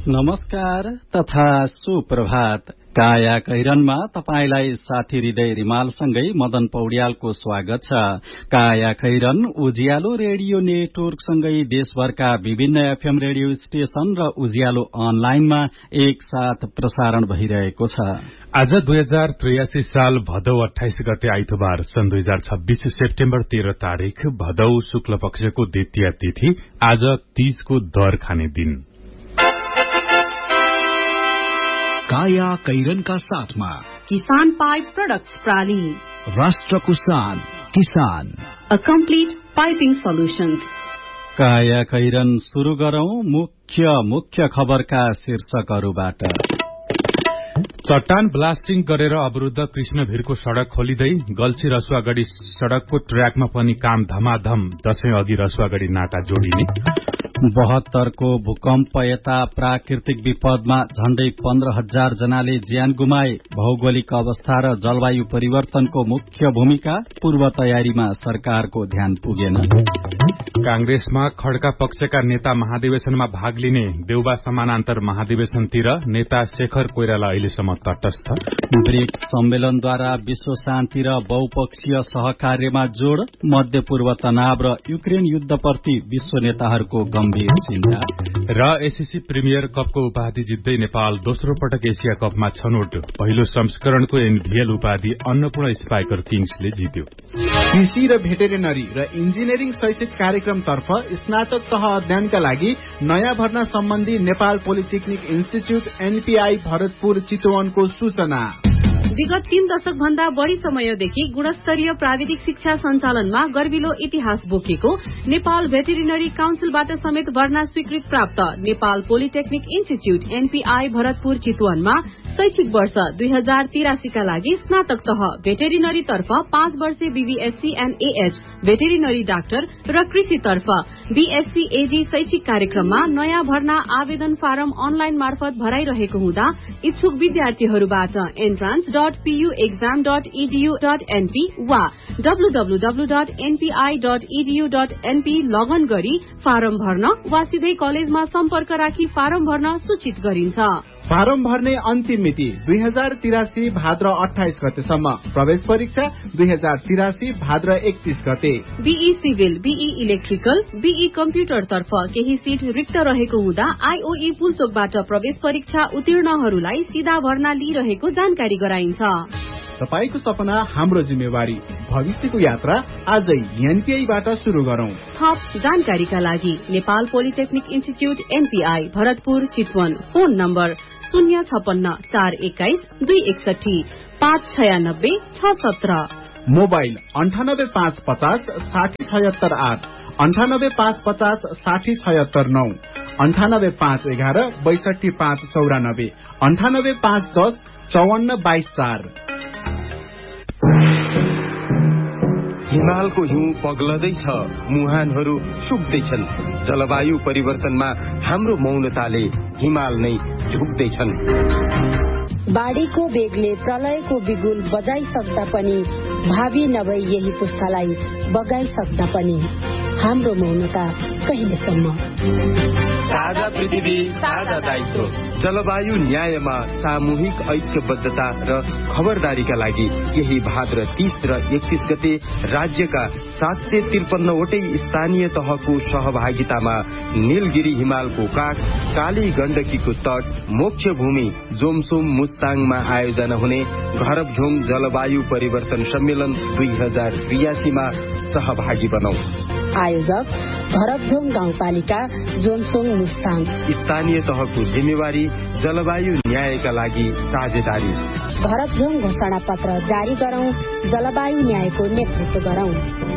नमस्कार तथा सुप्रभात। काया कैरनमा तपाईलाई साथी हृदय रिमालसँगै मदन पौड्यालको स्वागत छ। काया कैरन उज्यालो रेडियो नेटवर्कसँगै देशभरका विभिन्न एफएम रेडियो स्टेशन र उज्यालो अनलाइनमा एक साथ प्रसारण भइरहेको छ। आज 2083 साल भदौ 28 गते आइतबार सन् 2026 सेप्टेम्बर 13 तारिक भदौ शुक्ल पक्षको द्वितीय तिथि। आज तीजको दर खाने दिन। काया कैरनका साथमा किसान पाइप प्रोडक्ट्स प्राली, राष्ट्रको शान किसान, अ कम्प्लिट पाइपिङ सोल्युशन्स। काया कैरन शुरू गरौं मुख्य खबरका शीर्षकहरूबाट। चट्टान ब्लास्टिङ गरेर अवरुद्ध कृष्णभिरको सड़क खोलिँदै गल्छी रसुवागढ़ी सड़कको ट्र्याकमा पनि काम धमाधम। दशैं अघि रसुवागढ़ी नाका जोडिने। 72 को भूकम्प यता प्राकृतिक विपदमा झण्डै 15,000 जनाले ज्यान गुमाए। भौगोलिक अवस्था र जलवायु परिवर्तनको मुख्य भूमिका, पूर्व तयारीमा सरकारको ध्यान पुगेन। कांग्रेसमा खड्का पक्षका नेता महाधिवेशनमा भाग लिने। देउबा समानान्तर महाधिवेशनतिर नेता शेखर कोइराला अहिलेसम्म तटस्थ। ब्रिक्स सम्मेलनद्वारा विश्व शान्ति र बहुपक्षीय सहकार्यमा जोड़। मध्य पूर्व तनाव र युक्रेन युद्धप्रति विश्व नेताहरूको गम्भीर चिन्ता। र एससीसी प्रिमियर कपको उपाधि जित्दै नेपाल दोस्रो पटक एसिया कपमा छनौट। पहिलो संस्करणको एनभीएल उपाधि अन्नपूर्ण स्पाइकर किङ्सले जित्यो। कृषि र भेटेरिनरी र इन्जिनियरिङ शैक्षिक कार्यक्रमतर्फ स्नातक तह अध्ययनका लागि नयाँ भर्ना सम्बन्धी Nepal polytechnic institute NPI Bharatpur चितवनको सूचना। विगत 3 दशक भन्दा बढ़ी समयदेखि गुणस्तरीय प्राविधिक शिक्षा सञ्चालनमा गर्विलो इतिहास बोकेको नेपाल भेटेरिनरी काउन्सिलबाट समेत भर्ना स्वीकृत प्राप्त Nepal polytechnic institute NPI Bharatpur चितवनमा शैक्षिक वर्ष 2083 का लागि स्नातक तह भेटेरिनरी तर्फ 5 वर्षे BVSc and AH veterinary doctor र कृषि तर्फ बीएससी एजी शैक्षिक कार्यक्रममा नयाँ भर्ना आवेदन फारम अनलाइन मार्फत भराइरहेको हुँदा इच्छुक विद्यार्थीहरूबाट entrance.puexam.edu.np वा www.npi.edu.np लगन गरी फारम भर्न वा सिधै कलेजमा सम्पर्क राखी फारम भर्न सूचित गरिन्छ। फारम भर्ने अन्तिम मिति 2083 भाद्र 28 गतेसम्म। प्रवेश परीक्षा 2083 भाद्र 31 गते। Be civil, be electrical, be computer तर्फ केही सीट रिक्त रहेको हुँदा आईओई पुल्चोकबाट प्रवेश परीक्षा उत्तीर्णहरूलाई सीधा भर्ना लिइरहेको जानकारी गराइन्छ। तपाईको सपना हाम्रो जिम्मेवारी, भविष्यको यात्रा आजै एनपीआईबाट शुरू गरौं। थप जानकारीका लागि Nepal polytechnic institute NPI Bharatpur Chitwan. Phone number 056 421 261 596 617। Mobile 98 550 60 76 8, 98 550 60 76 9, 98 511 62 594, 98 510 54 22 4। हिमालको हिउँ पग्लदैछ, मुहानहरू सुक्दैछन्। जलवायु परिवर्तनमा हाम्रो मौनताले हिमाल नै झुक्दैछन्। बाढीको बेगले प्रलयको बिगुल बजाइसक्दा पनि, भावी नभई यही पुस्तालाई बगाइसक्दा पनि हाम्रो मौनता कहिलेसम्म? साझा पृथ्वी, साझा दायित्व। जलवायु न्यायमा सामूहिक ऐक्यबद्धता र खबरदारीका लागि यही भाद्र 30 र 31 गते राज्यका 753 वटै स्थानीय तहको सहभागितामा नीलगिरी हिमालको काख, काली गण्डकीको तट, मोक्ष भूमि जोमसोम मुस्ताङमा आयोजना हुने घरबझोङ जलवायु परिवर्तन सम्मेलन 2083 मा सहभागी बनौ। आयोजक घरबझोङ गाउँपालिका जोमसोङ मुस्ताङ। स्थानीय तहको जिम्मेवारी जलवायु न्यायका लागि साझेदारी। घरबझोङ घोषणा पत्र जारी गरौं, जलवायु न्यायको नेतृत्व गरौं।